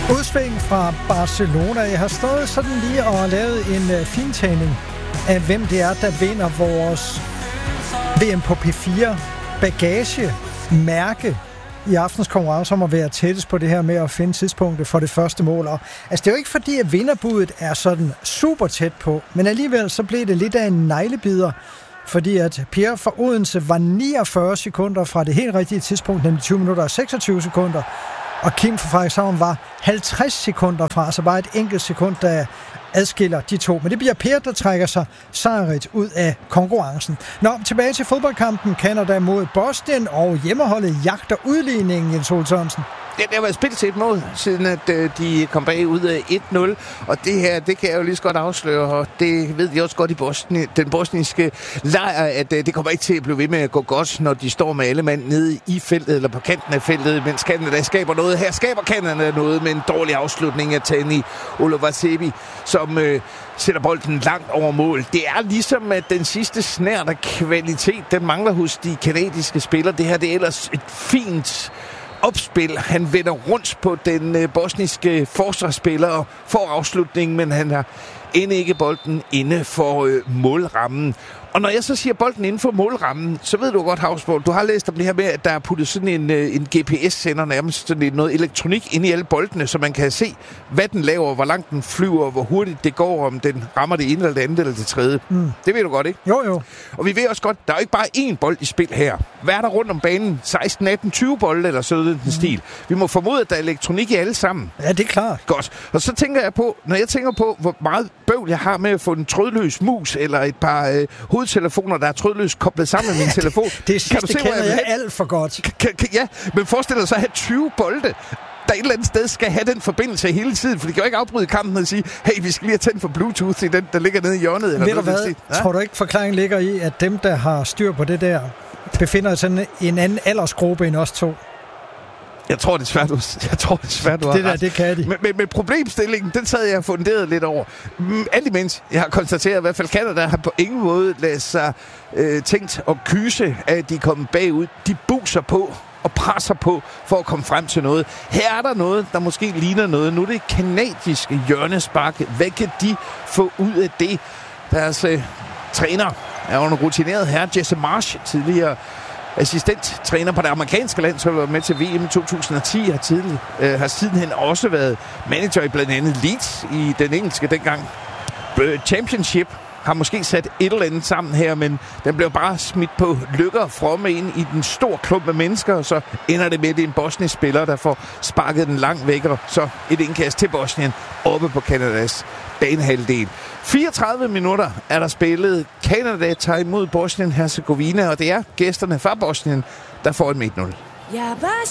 Udsving fra Barcelona. Jeg har stået sådan lige og lavet en fintagning af, hvem det er, der vinder vores VM på P4 bagagemærke i aftens konkurrence om at være tættest på det her med at finde tidspunktet for det første mål. Og, altså, det er jo ikke fordi, at vinderbuddet er sådan super tæt på, men alligevel så blev det lidt af en neglebider, fordi at Pierre fra Odense var 49 sekunder fra det helt rigtige tidspunkt, nemlig 20 minutter og 26 sekunder, og Kim fra Frederikshavn var 50 sekunder fra, altså bare et enkelt sekund, der adskiller de to. Men det bliver Per, der trækker sig sejrigt ud af konkurrencen. Nå, tilbage til fodboldkampen. Canada mod Bosnien, og hjemmeholdet jagter udligningen, Jens Ole Sørensen. Ja, det har været spillet til et mål, siden at de kom bag ud af 1-0. Og det her, det kan jeg jo lige så godt afsløre, og det ved de også godt i den bosniske lejr, at det kommer ikke til at blive ved med at gå godt, når de står med alle mand nede i feltet, eller på kanten af feltet, mens Canada skaber noget. Her skaber Canada noget med en dårlig afslutning af Tani Olovasebi, som sætter bolden langt over mål. Det er ligesom, at den sidste snært af kvalitet, den mangler hos de kanadiske spillere. Det her, det er ellers et fint opspil. Han vender rundt på den bosniske forsvarsspiller og får afslutningen, men han har end ikke bolden inde for målrammen. Og når jeg så siger bolden inden for målrammen, så ved du godt, Havsborg, du har læst om det her med, at der er puttet sådan en GPS-sender, nærmest sådan noget elektronik inde i alle boldene, så man kan se, hvad den laver, hvor langt den flyver, hvor hurtigt det går, om den rammer det ene eller det andet eller det tredje. Det ved du godt, ikke? Jo. Og vi ved også godt, der er ikke bare én bold i spil her. Hvad er der rundt om banen? 16, 18, 20 bolde eller sådan den stil. Vi må formode, at der er elektronik i alle sammen. Ja, det er klart. Godt. Og så tænker jeg på, når jeg tænker på, hvor meget bøvl jeg har med at få en trådløs mus eller et par hovedtelefoner, der er trådløst koblet sammen med min telefon. Det sidste kender jeg alt for godt. Ja, men forestil dig så at have 20 bolde, der et eller andet sted skal have den forbindelse hele tiden, for de kan jo ikke afbryde kampen og sige, hey, vi skal lige have tændt for Bluetooth i den, der ligger nede i hjørnet. Eller ved du hvad? Ja? Tror du ikke, forklaringen ligger i, at dem, der har styr på det der, befinder sig i en anden aldersgruppe end os to? Jeg tror, det er svært, du har det der, det kan de. Men problemstillingen, den sad jeg og funderet lidt over. Alt imens, jeg har konstateret, at i hvert fald Canada har på ingen måde ladet sig tænkt at kyse, at de er kommet bagud. De buser på og presser på for at komme frem til noget. Her er der noget, der måske ligner noget. Nu er det kanadiske hjørnespark. Hvad kan de få ud af det? Deres træner er jo en rutineret herre, Jesse Marsh, tidligere assistenttræner på det amerikanske landshold, var med til VM i 2010, har sidenhen også været manager i blandt andet Leeds i den engelske dengang. Championship har måske sat et eller andet sammen her, men den blev bare smidt på lykker fromme ind i den store klump af mennesker, og så ender det med, at det er en bosnisk spiller, der får sparket den langt væk, og så et indkast til Bosnien oppe på Kanadas banehalvdel. 34 minutter er der spillet. Canada tager imod Bosnien-Herzegovina, og det er gæsterne fra Bosnien, der får en 1-0.